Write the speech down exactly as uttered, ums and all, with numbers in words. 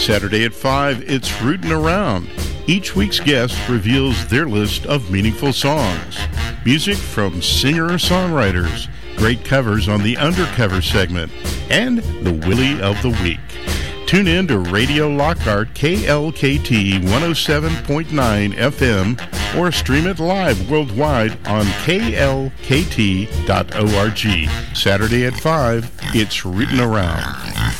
Saturday at five, it's Rootin' Around. Each week's guest reveals their list of meaningful songs. Music from singer-songwriters, great covers on the Undercover segment, and the Willie of the Week. Tune in to Radio Lockhart K L K T one oh seven point nine F M or stream it live worldwide on K L K T dot org. Saturday at five, it's Rootin' Around.